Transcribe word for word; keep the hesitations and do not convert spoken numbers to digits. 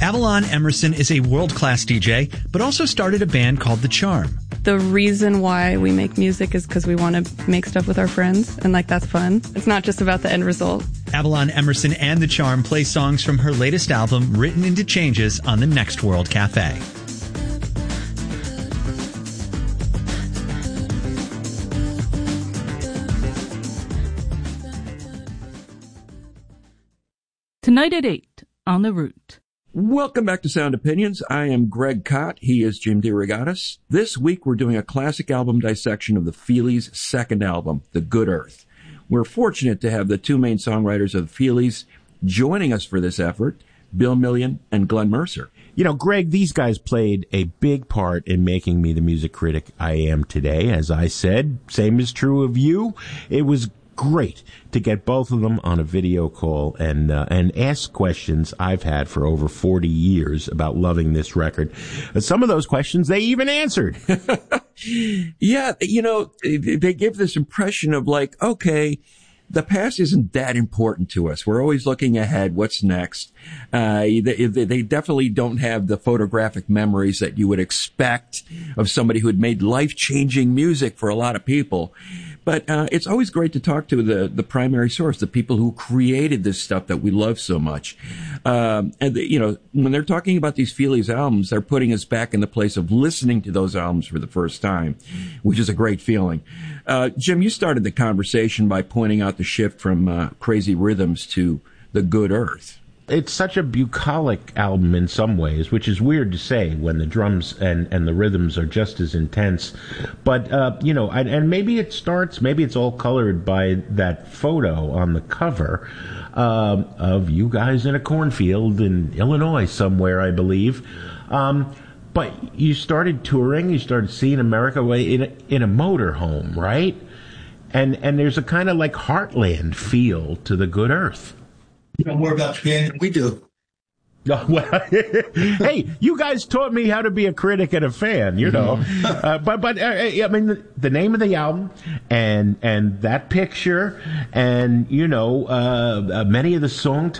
Avalon Emerson is a world-class D J, but also started a band called The Charm. The reason why we make music is because we want to make stuff with our friends, and like that's fun. It's not just about the end result. Avalon Emerson and The Charm play songs from her latest album, Written into Changes, on the Next World Cafe. Tonight at eight on The Root. Welcome back to Sound Opinions. I am Greg Kot. He is Jim DeRogatis. This week we're doing a classic album dissection of the Feelies' second album, The Good Earth. We're fortunate to have the two main songwriters of the Feelies joining us for this effort, Bill Million and Glenn Mercer. You know, Greg, these guys played a big part in making me the music critic I am today. As I said, same is true of you. It was great to get both of them on a video call and uh, and ask questions I've had for over forty years about loving this record. Uh, some of those questions they even answered. Yeah, you know, they give this impression of like, okay, the past isn't that important to us. We're always looking ahead. What's next? Uh, they, they definitely don't have the photographic memories that you would expect of somebody who had made life-changing music for a lot of people. But uh, it's always great to talk to the, the primary source, the people who created this stuff that we love so much. Um, and, the, you know, when they're talking about these Feelies albums, they're putting us back in the place of listening to those albums for the first time, which is a great feeling. Uh, Jim, you started the conversation by pointing out the shift from uh, Crazy Rhythms to The Good Earth. It's such a bucolic album in some ways, which is weird to say when the drums and, and the rhythms are just as intense. But, uh, you know, and, and maybe it starts, maybe it's all colored by that photo on the cover um, of you guys in a cornfield in Illinois somewhere, I believe. Um, but you started touring, you started seeing America in a, in a motorhome, right? And, and there's a kind of like Heartland feel to The Good Earth. You know more about Japan than we do. Oh, well, hey, you guys taught me how to be a critic and a fan, you know. uh, but but uh, I mean, the, the name of the album and and that picture, and you know, uh, uh, many of the song